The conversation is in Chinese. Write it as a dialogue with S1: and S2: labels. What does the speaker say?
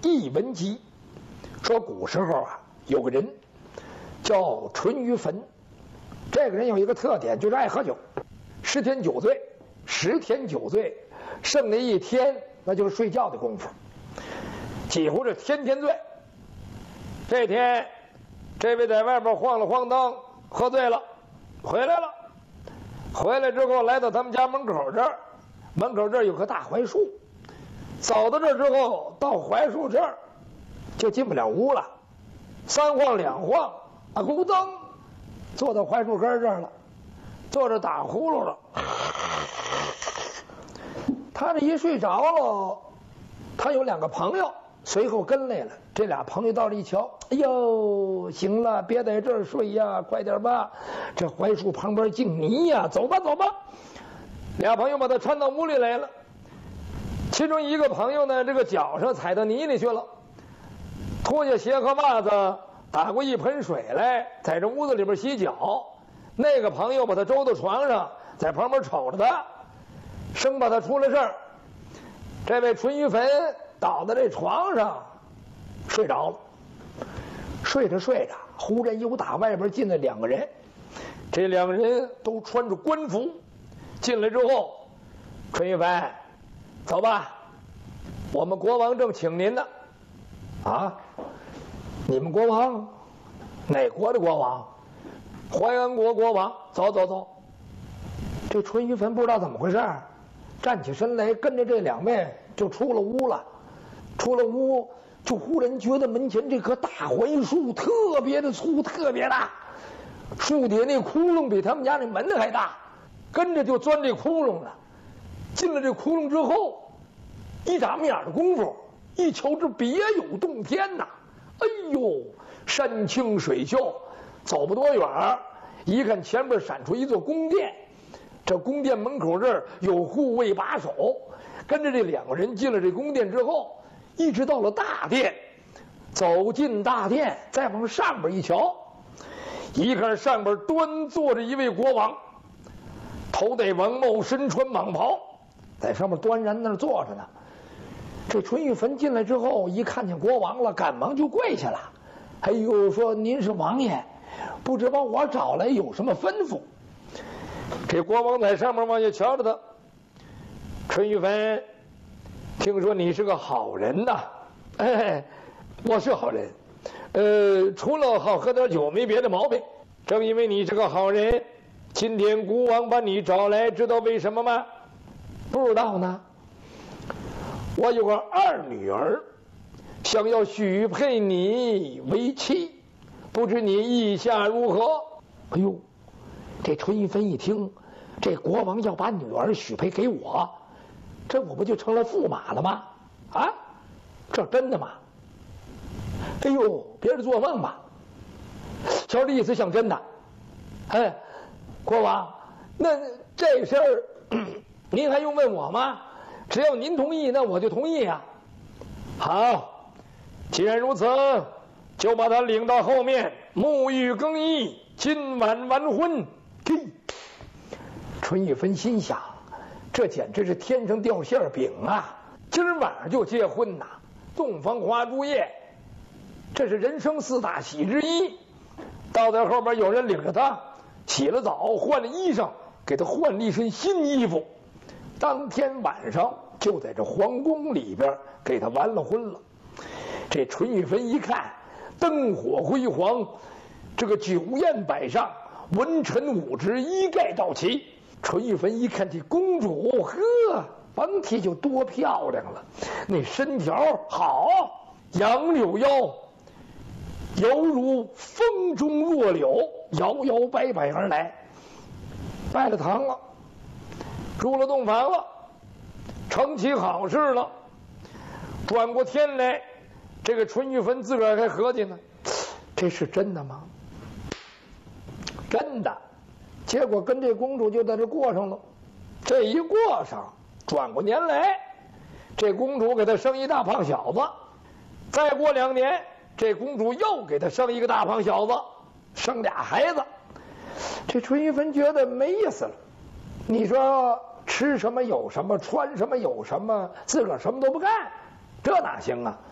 S1: 艺文集》，说古时候啊，有个人叫淳于棼，这个人有一个特点，就是爱喝酒，10天9醉，10天9醉，剩那1天那就是睡觉的功夫，几乎是天天醉。这天，这位在外边晃了晃荡，喝醉了，回来了。回来之后，来到他们家门口这儿，门口这儿有棵大槐树。走到这儿之后，到槐树这儿就进不了屋了，3晃2晃，啊，咕噔，坐到槐树根这儿了，坐着打呼噜了。他这一睡着了，他有2个朋友随后跟来了。这俩朋友到这一瞧，哎呦，行了，别在这儿睡呀，快点吧，这槐树旁边净泥呀，走吧走吧。俩朋友把他搀到屋里来了。其中一个朋友呢，这个脚上踩到泥里去了，脱下鞋和袜子，打过一盆水来，在这屋子里边洗脚。那个朋友把他周到床上，在旁边瞅着他，生怕他出了事儿。这位淳于棼倒在这床上睡着了，睡着睡着，忽然又打外边进来2个人，这2个人都穿着官服，进来之后，淳于棼，走吧，我们国王正请您呢。啊，你们国王？哪国的国王？淮安国国王。走走走。这淳于棼不知道怎么回事，站起身来，跟着这2位就出了屋了。出了屋，就忽然觉得门前这棵大槐树特别的粗，特别大，树底那窟窿比他们家那门还大，跟着就钻这窟窿了。进了这窟窿之后，一眨眼的功夫，一瞧这别有洞天呐！哎呦，山清水秀，走不多远，一看前边闪出一座宫殿，这宫殿门口这儿有护卫把守。跟着这2个人进了这宫殿之后，一直到了大殿，走进大殿，再往上边一瞧，一看上边端坐着一位国王，头戴王帽，身穿蟒袍，在上面端然那儿坐着呢。这淳于棼进来之后，一看见国王了，赶忙就跪下了。哎呦，说您是王爷，不知把我找来有什么吩咐？这国王在上面往下瞧着他，淳于棼，听说你是个好人呐。哎，我是好人，除了好喝点酒没别的毛病。正因为你是个好人，今天国王把你找来，知道为什么吗？不知道呢。我有个2女儿，想要许配你为妻，不知你意下如何？哎呦，这淳于棼一听，这国王要把女儿许配给我，这我不就成了驸马了吗？啊，这真的吗？哎呦，别是做梦吧？瞧这意思像真的。哎，国王，那这事儿您还用问我吗？只要您同意，那我就同意呀。好，既然如此，就把他领到后面，沐浴更衣，今晚完婚。嘿，淳于棼心想，这简直是天上掉馅饼啊！今儿晚上就结婚呐，洞房花烛夜，这是人生4大喜之一。到在后边，有人领着他洗了澡，换了衣裳，给他换了一身新衣服。当天晚上就在这皇宫里边给他完了婚了。这淳于棼一看，灯火辉煌，这个酒宴摆上，文臣武职一概到齐。淳于棼一看这公主，呵，甭提就多漂亮了，那身条好，杨柳腰，犹如风中弱柳，摇摇摆摆而来。拜了堂了，入了洞房了，成起好事了。转过天来，这个淳于棼自个儿还合计呢，这是真的吗？真的。结果跟这公主就在这过上了。这一过上，转过年来，这公主给他生一大胖小子。再过2年，这公主又给他生一个大胖小子，生俩孩子。这淳于棼觉得没意思了。你说吃什么有什么，穿什么有什么，自个儿什么都不干，这哪行啊？